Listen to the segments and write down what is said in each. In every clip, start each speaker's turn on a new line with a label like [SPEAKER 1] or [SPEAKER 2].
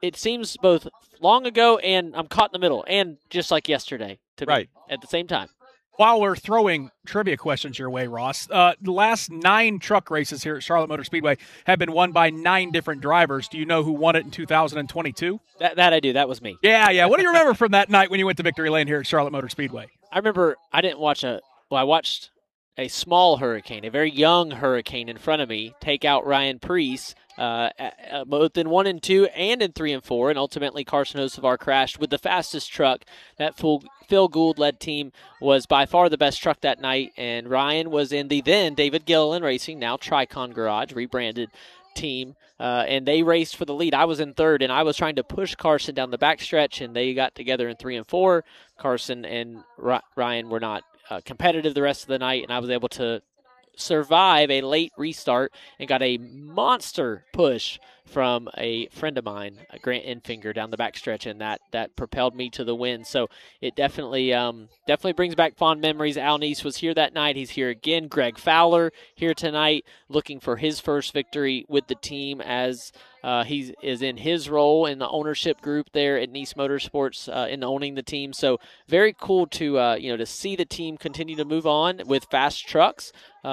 [SPEAKER 1] it seems both long ago and I'm caught in the middle, and just like yesterday to me at the same time.
[SPEAKER 2] While we're throwing trivia questions your way, Ross, the last 9 truck races here at Charlotte Motor Speedway have been won by 9 different drivers. Do you know who won it in 2022?
[SPEAKER 1] That I do. That was me.
[SPEAKER 2] Yeah. What do you remember from that night when you went to Victory Lane here at Charlotte Motor Speedway?
[SPEAKER 1] I remember I didn't watch I watched a small hurricane, a very young hurricane in front of me, take out Ryan Preece, both in 1 and 2 and in 3 and 4, and ultimately Carson Hocevar crashed with the fastest truck. That Phil Gould-led team was by far the best truck that night, and Ryan was in the then David Gilliland Racing, now Tricon Garage, rebranded team, and they raced for the lead. I was in 3rd, and I was trying to push Carson down the backstretch, and they got together in 3 and 4. Carson and Ryan were not competitive the rest of the night, and I was able to survive a late restart and got a monster push from a friend of mine, Grant Enfinger, down the backstretch, and that propelled me to the win. So it definitely brings back fond memories. Al Neese was here that night. He's here again. Greg Fowler here tonight, looking for his first victory with the team as he is in his role in the ownership group there at Neese Motorsports in owning the team. So very cool to to see the team continue to move on with fast trucks.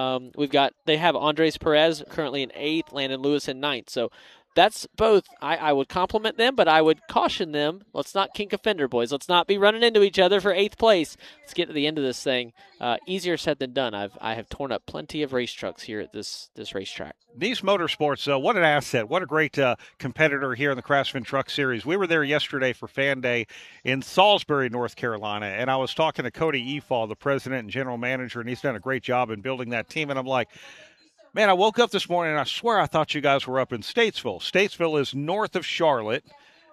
[SPEAKER 1] They have Andres Perez currently in 8th, Landon Lewis in 9th. So that's both. I would compliment them, but I would caution them. Let's not kink a fender, boys. Let's not be running into each other for 8th place. Let's get to the end of this thing. Easier said than done. I have torn up plenty of race trucks here at this racetrack.
[SPEAKER 3] Neese Motorsports, what an asset. What a great competitor here in the Craftsman Truck Series. We were there yesterday for Fan Day in Salisbury, North Carolina, and I was talking to Cody Efall, the president and general manager, and he's done a great job in building that team. And I'm like, man, I woke up this morning, and I swear I thought you guys were up in Statesville. Statesville is north of Charlotte.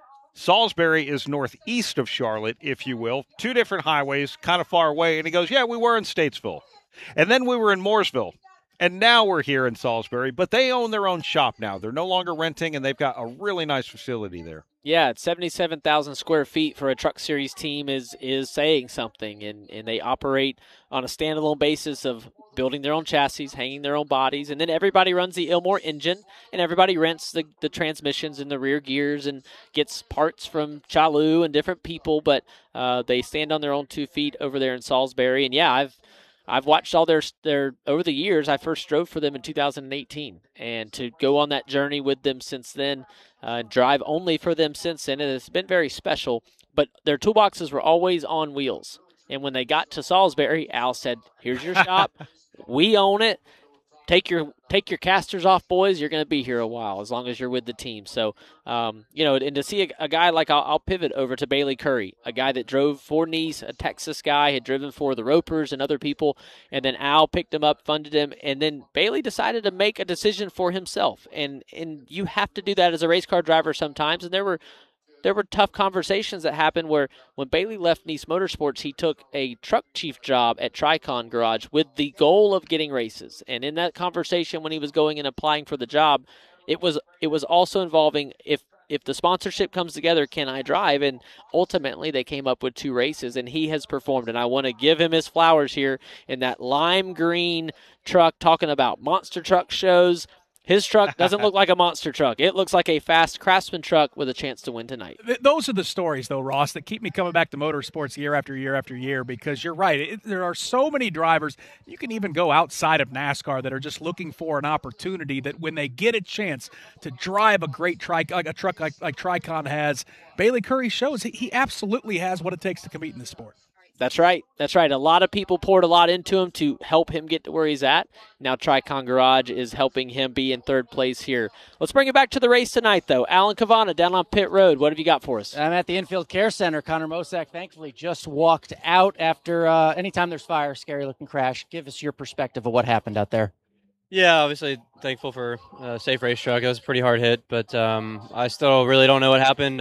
[SPEAKER 3] Salisbury is northeast of Charlotte, if you will. 2 different highways, kind of far away. And he goes, yeah, we were in Statesville. And then we were in Mooresville. And now we're here in Salisbury. But they own their own shop now. They're no longer renting, and they've got a really nice facility there.
[SPEAKER 1] Yeah, it's 77,000 square feet for a Truck Series team is saying something, and they operate on a standalone basis of building their own chassis, hanging their own bodies, and then everybody runs the Ilmore engine, and everybody rents the transmissions and the rear gears and gets parts from Chalu and different people, but they stand on their own 2 feet over there in Salisbury, and yeah, I've watched all their over the years. I first drove for them in 2018, and to go on that journey with them since then, drive only for them since then, it has been very special. But their toolboxes were always on wheels, and when they got to Salisbury, Al said, "Here's your shop. We own it. Take your casters off, boys. You're going to be here a while as long as you're with the team." So, and to see a guy like I'll pivot over to Bailey Curry, a guy that drove for Neese, a Texas guy, had driven for the Ropers and other people, and then Al picked him up, funded him, and then Bailey decided to make a decision for himself. And you have to do that as a race car driver sometimes. And there were tough conversations that happened where when Bailey left Neese Motorsports, he took a truck chief job at Tricon Garage with the goal of getting races. And in that conversation when he was going and applying for the job, it was also involving if the sponsorship comes together, can I drive? And ultimately they came up with 2 races, and he has performed. And I want to give him his flowers here in that lime green truck, talking about monster truck shows. His truck doesn't look like a monster truck. It looks like a fast Craftsman truck with a chance to win tonight.
[SPEAKER 2] Those are the stories, though, Ross, that keep me coming back to motorsports year after year after year, because you're right. There are so many drivers. You can even go outside of NASCAR that are just looking for an opportunity that when they get a chance to drive a great truck like Tricon has, Bailey Curry shows he absolutely has what it takes to compete in this sport.
[SPEAKER 1] That's right. A lot of people poured a lot into him to help him get to where he's at. Now Tricon Garage is helping him be in 3rd place here. Let's bring it back to the race tonight, though. Alan Cavana down on pit road. What have you got for us?
[SPEAKER 4] I'm at the Infield Care Center. Connor Mosak thankfully just walked out after anytime there's fire, scary-looking crash. Give us your perspective of what happened out there.
[SPEAKER 5] Yeah, obviously thankful for a safe race truck. It was a pretty hard hit, but I still really don't know what happened.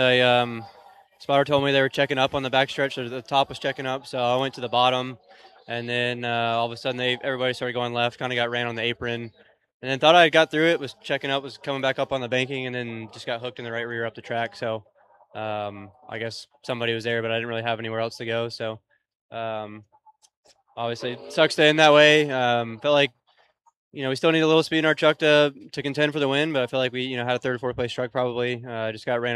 [SPEAKER 5] Spotter told me they were checking up on the backstretch, so the top was checking up, so I went to the bottom, and then all of a sudden everybody started going left, kind of got ran on the apron, and then thought I had got through it, was checking up, was coming back up on the banking, and then just got hooked in the right rear up the track. So I guess somebody was there, but I didn't really have anywhere else to go. So obviously it sucks to end that way. Felt like we still need a little speed in our truck to contend for the win, but I feel like we had a 3rd or 4th place truck probably. Just got ran